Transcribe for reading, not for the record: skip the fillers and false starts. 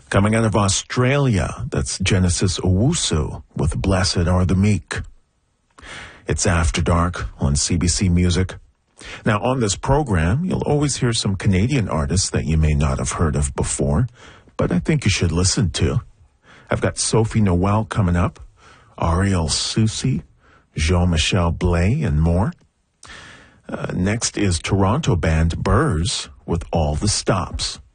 Coming out of Australia, that's Genesis Owusu with Blessed Are the Meek. It's After Dark on CBC Music. Now, on this program, you'll always hear some Canadian artists that you may not have heard of before, but I think you should listen to. I've got Sophie Noel coming up, Ariel Soucy, Jean-Michel Blais, and more. Next is Toronto band Burrs with All the Stops.